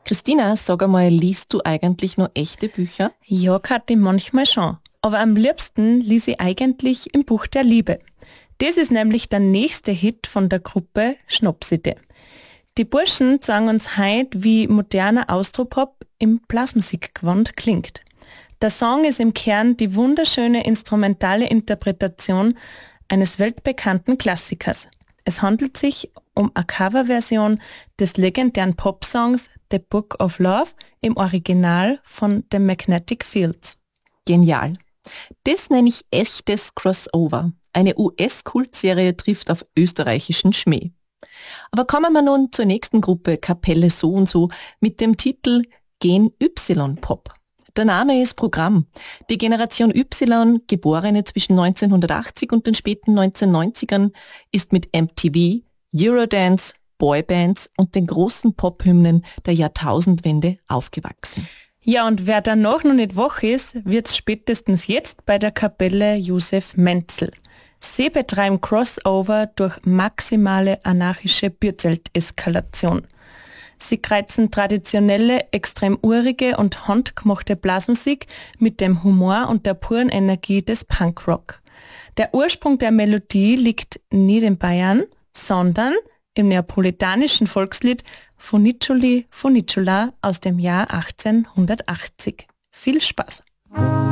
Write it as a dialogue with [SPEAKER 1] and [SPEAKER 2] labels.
[SPEAKER 1] Christina, sag einmal, liest du eigentlich noch echte Bücher?
[SPEAKER 2] Ja, Kathi, manchmal schon. Aber am liebsten lies ich eigentlich im Buch der Liebe. Das ist nämlich der nächste Hit von der Gruppe Schnapsidee. Die Burschen sagen uns heute, wie moderner Austropop im Blasmusikgewand klingt. Der Song ist im Kern die wunderschöne instrumentale Interpretation eines weltbekannten Klassikers. Es handelt sich um eine Coverversion des legendären Popsongs The Book of Love im Original von The Magnetic Fields.
[SPEAKER 1] Genial. Das nenne ich echtes Crossover. Eine US-Kultserie trifft auf österreichischen Schmäh. Aber kommen wir nun zur nächsten Gruppe, Kapelle so und so, mit dem Titel Gen Y-Pop. Der Name ist Programm. Die Generation Y, Geborene zwischen 1980 und den späten 1990ern, ist mit MTV, Eurodance, Boybands und den großen Pophymnen der Jahrtausendwende aufgewachsen.
[SPEAKER 2] Ja, und wer danach noch nicht wach ist, wird's spätestens jetzt bei der Kapelle Josef Menzel. Sie betreiben Crossover durch maximale anarchische Bierzelt-Eskalation. Sie kreuzen traditionelle, extrem urige und handgemachte Blasmusik mit dem Humor und der puren Energie des Punkrock. Der Ursprung der Melodie liegt nicht in Bayern, sondern im neapolitanischen Volkslied Funiculi Funicula aus dem Jahr 1880. Viel Spaß!